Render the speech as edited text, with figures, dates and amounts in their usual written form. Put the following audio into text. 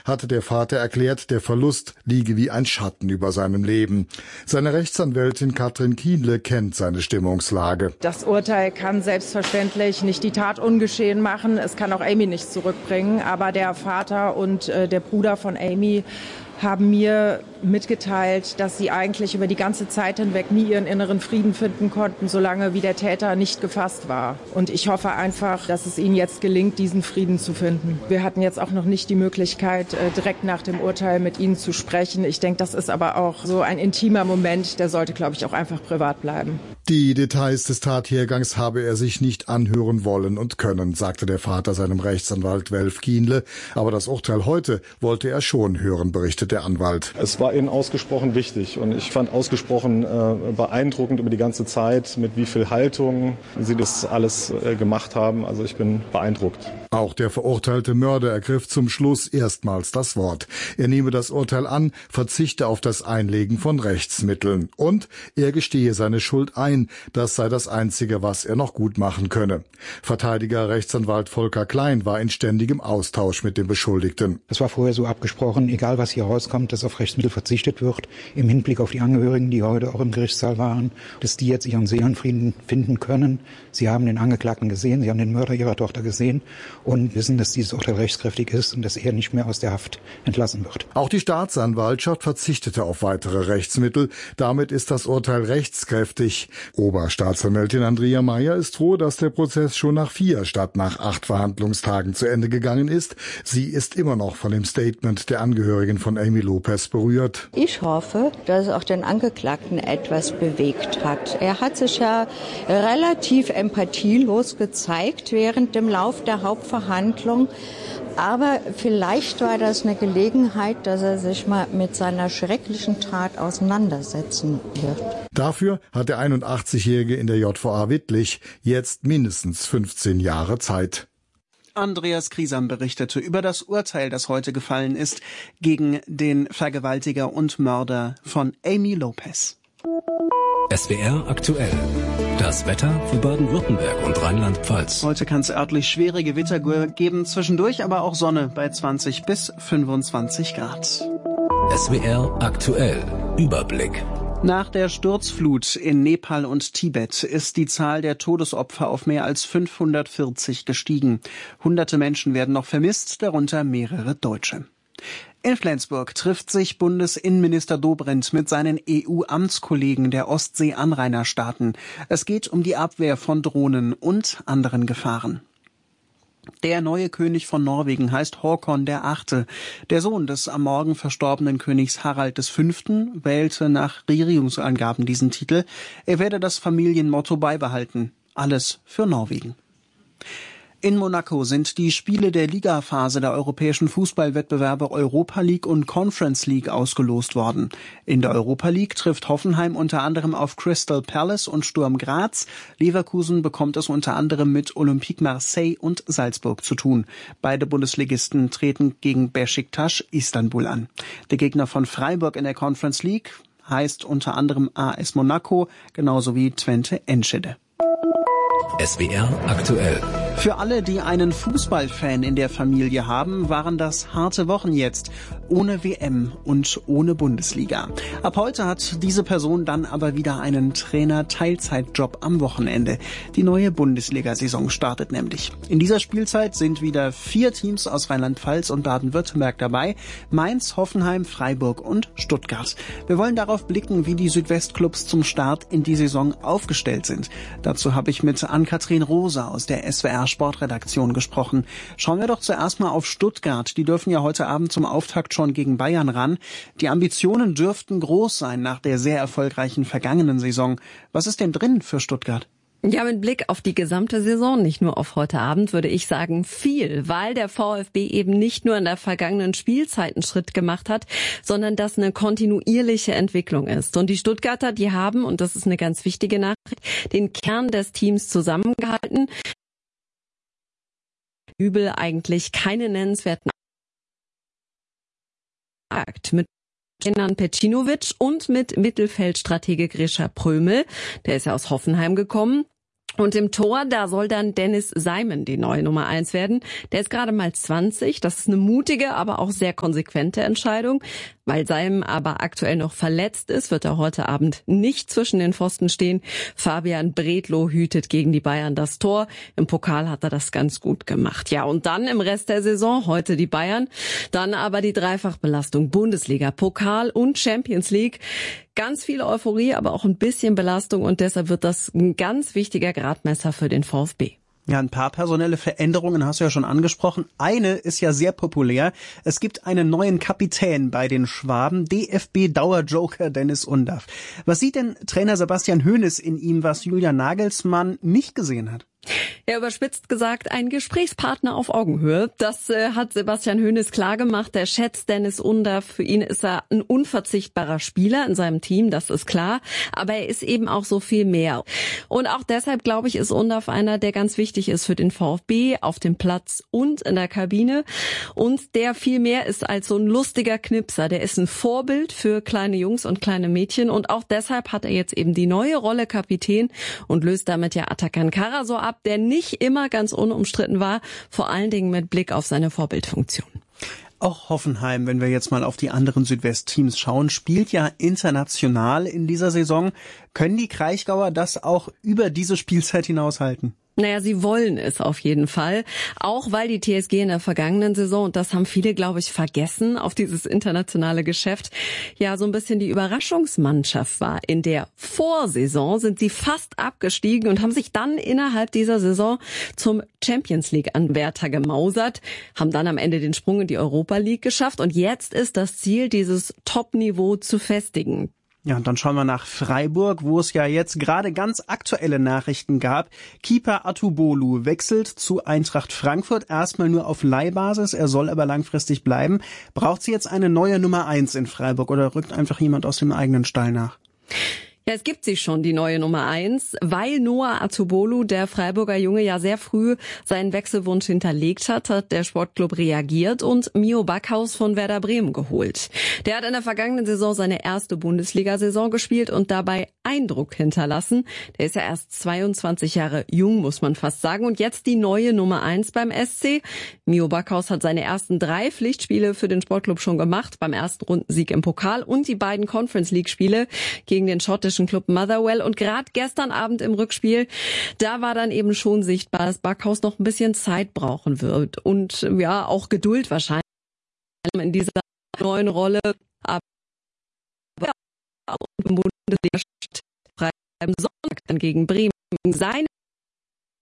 hatte der Vater erklärt, der Verlust liege wie ein Schatten über seinem Leben. Seine Rechtsanwältin Katrin Kienle kennt seine Stimmungslage. Das Urteil kann selbstverständlich nicht die Tat ungeschehen machen. Es kann auch Amy nicht zurückbringen. Aber der Vater und der Bruder von Amy haben mir mitgeteilt, dass sie eigentlich über die ganze Zeit hinweg nie ihren inneren Frieden finden konnten, solange wie der Täter nicht gefasst war. Und ich hoffe einfach, dass es ihnen jetzt gelingt, diesen Frieden zu finden. Wir hatten jetzt auch noch nicht die Möglichkeit, direkt nach dem Urteil mit ihnen zu sprechen. Ich denke, das ist aber auch so ein intimer Moment, der sollte, glaube ich, auch einfach privat bleiben. Die Details des Tathergangs habe er sich nicht anhören wollen und können, sagte der Vater seinem Rechtsanwalt Welf Kienle. Aber das Urteil heute wollte er schon hören, berichtet der Anwalt. Es war ihnen ausgesprochen wichtig und ich fand ausgesprochen beeindruckend über die ganze Zeit, mit wie viel Haltung sie das alles gemacht haben. Also ich bin beeindruckt. Auch der verurteilte Mörder ergriff zum Schluss erstmals das Wort. Er nehme das Urteil an, verzichte auf das Einlegen von Rechtsmitteln und er gestehe seine Schuld ein. Das sei das Einzige, was er noch gut machen könne. Verteidiger Rechtsanwalt Volker Klein war in ständigem Austausch mit dem Beschuldigten. Es war vorher so abgesprochen, egal was hier rauskommt, dass auf Rechtsmittel verzichtet wird, im Hinblick auf die Angehörigen, die heute auch im Gerichtssaal waren, dass die jetzt ihren Seelenfrieden finden können. Sie haben den Angeklagten gesehen, sie haben den Mörder ihrer Tochter gesehen und wissen, dass dieses Urteil rechtskräftig ist und dass er nicht mehr aus der Haft entlassen wird. Auch die Staatsanwaltschaft verzichtete auf weitere Rechtsmittel. Damit ist das Urteil rechtskräftig. Oberstaatsanwältin Andrea Mayer ist froh, dass der Prozess schon nach 4 statt nach 8 Verhandlungstagen zu Ende gegangen ist. Sie ist immer noch von dem Statement der Angehörigen von Amy Lopez berührt. Ich hoffe, dass es auch den Angeklagten etwas bewegt hat. Er hat sich ja relativ empathielos gezeigt während dem Lauf der Hauptverhandlung. Aber vielleicht war das eine Gelegenheit, dass er sich mal mit seiner schrecklichen Tat auseinandersetzen wird. Dafür hat der 81-Jährige in der JVA Wittlich jetzt mindestens 15 Jahre Zeit. Andreas Kriesam berichtete über das Urteil, das heute gefallen ist, gegen den Vergewaltiger und Mörder von Amy Lopez. SWR aktuell. Das Wetter für Baden-Württemberg und Rheinland-Pfalz. Heute kann es örtlich schwere Gewitter geben, zwischendurch aber auch Sonne bei 20 bis 25 Grad. SWR aktuell. Überblick. Nach der Sturzflut in Nepal und Tibet ist die Zahl der Todesopfer auf mehr als 540 gestiegen. Hunderte Menschen werden noch vermisst, darunter mehrere Deutsche. In Flensburg trifft sich Bundesinnenminister Dobrindt mit seinen EU-Amtskollegen der Ostsee-Anrainerstaaten. Es geht um die Abwehr von Drohnen und anderen Gefahren. Der neue König von Norwegen heißt Håkon VIII. Der Sohn des am Morgen verstorbenen Königs Harald V. wählte nach Regierungsangaben diesen Titel. Er werde das Familienmotto beibehalten. Alles für Norwegen. In Monaco sind die Spiele der Ligaphase der europäischen Fußballwettbewerbe Europa League und Conference League ausgelost worden. In der Europa League trifft Hoffenheim unter anderem auf Crystal Palace und Sturm Graz. Leverkusen bekommt es unter anderem mit Olympique Marseille und Salzburg zu tun. Beide Bundesligisten treten gegen Beşiktaş Istanbul an. Der Gegner von Freiburg in der Conference League heißt unter anderem AS Monaco, genauso wie Twente Enschede. SWR aktuell. Für alle, die einen Fußballfan in der Familie haben, waren das harte Wochen jetzt. Ohne WM und ohne Bundesliga. Ab heute hat diese Person dann aber wieder einen Trainer-Teilzeitjob am Wochenende. Die neue Bundesliga-Saison startet nämlich. In dieser Spielzeit sind wieder 4 Teams aus Rheinland-Pfalz und Baden-Württemberg dabei. Mainz, Hoffenheim, Freiburg und Stuttgart. Wir wollen darauf blicken, wie die Südwestclubs zum Start in die Saison aufgestellt sind. Dazu habe ich mit Ann-Kathrin Rose aus der SWR Sportredaktion gesprochen. Schauen wir doch zuerst mal auf Stuttgart. Die dürfen ja heute Abend zum Auftakt schon gegen Bayern ran. Die Ambitionen dürften groß sein nach der sehr erfolgreichen vergangenen Saison. Was ist denn drin für Stuttgart? Ja, mit Blick auf die gesamte Saison, nicht nur auf heute Abend, würde ich sagen viel, weil der VfB eben nicht nur in der vergangenen Spielzeit einen Schritt gemacht hat, sondern das eine kontinuierliche Entwicklung ist. Und die Stuttgarter, die haben, und das ist eine ganz wichtige Nachricht, den Kern des Teams zusammengehalten. Übel eigentlich keine nennenswerten mit Kenan Pecinovic und mit Mittelfeldstratege Grisha Prömel. Der ist ja aus Hoffenheim gekommen. Und im Tor, da soll dann Dennis Seimen die neue Nummer 1 werden. Der ist gerade mal 20. Das ist eine mutige, aber auch sehr konsequente Entscheidung. Weil Seimen aber aktuell noch verletzt ist, wird er heute Abend nicht zwischen den Pfosten stehen. Fabian Bredlow hütet gegen die Bayern das Tor. Im Pokal hat er das ganz gut gemacht. Ja, und dann im Rest der Saison heute die Bayern. Dann aber die Dreifachbelastung Bundesliga, Pokal und Champions League. Ganz viel Euphorie, aber auch ein bisschen Belastung und deshalb wird das ein ganz wichtiger Gradmesser für den VfB. Ja, ein paar personelle Veränderungen hast du ja schon angesprochen. Eine ist ja sehr populär. Es gibt einen neuen Kapitän bei den Schwaben, DFB-Dauerjoker Dennis Undaff. Was sieht denn Trainer Sebastian Hoeneß in ihm, was Julian Nagelsmann nicht gesehen hat? Ja, überspitzt gesagt, ein Gesprächspartner auf Augenhöhe. Das hat Sebastian Hoeneß klargemacht. Er schätzt Dennis Undaff. Für ihn ist er ein unverzichtbarer Spieler in seinem Team, das ist klar. Aber er ist eben auch so viel mehr. Und auch deshalb, glaube ich, ist Undaff einer, der ganz wichtig ist für den VfB, auf dem Platz und in der Kabine. Und der viel mehr ist als so ein lustiger Knipser. Der ist ein Vorbild für kleine Jungs und kleine Mädchen. Und auch deshalb hat er jetzt eben die neue Rolle Kapitän und löst damit ja Atakan Kara ab, der nicht immer ganz unumstritten war, vor allen Dingen mit Blick auf seine Vorbildfunktion. Auch Hoffenheim, wenn wir jetzt mal auf die anderen Südwest-Teams schauen, spielt ja international in dieser Saison. Können die Kraichgauer das auch über diese Spielzeit hinaus halten? Naja, sie wollen es auf jeden Fall. Auch weil die TSG in der vergangenen Saison, und das haben viele, glaube ich, vergessen, auf dieses internationale Geschäft, ja so ein bisschen die Überraschungsmannschaft war. In der Vorsaison sind sie fast abgestiegen und haben sich dann innerhalb dieser Saison zum Champions-League-Anwärter gemausert, haben dann am Ende den Sprung in die Europa League geschafft und jetzt ist das Ziel, dieses Top-Niveau zu festigen. Ja, und dann schauen wir nach Freiburg, wo es ja jetzt gerade ganz aktuelle Nachrichten gab. Keeper Atubolu wechselt zu Eintracht Frankfurt, erstmal nur auf Leihbasis, er soll aber langfristig bleiben. Braucht sie jetzt eine neue Nummer 1 in Freiburg oder rückt einfach jemand aus dem eigenen Stall nach? Ja, es gibt sie schon, die neue Nummer 1, weil Noah Atubolu, der Freiburger Junge, ja sehr früh seinen Wechselwunsch hinterlegt hat der Sportclub reagiert und Mio Backhaus von Werder Bremen geholt. Der hat in der vergangenen Saison seine erste Bundesliga-Saison gespielt und dabei Eindruck hinterlassen. Der ist ja erst 22 Jahre jung, muss man fast sagen. Und jetzt die neue Nummer 1 beim SC. Mio Backhaus hat seine ersten 3 Pflichtspiele für den Sportclub schon gemacht, beim ersten Rundensieg im Pokal und die beiden Conference-League-Spiele gegen den schottischen Club Motherwell. Und gerade gestern Abend im Rückspiel, da war dann eben schon sichtbar, dass Backhaus noch ein bisschen Zeit brauchen wird. Und ja, auch Geduld wahrscheinlich in dieser neuen Rolle. Aber im Bundesliga bleiben Sonntag dann gegen Bremen. Seine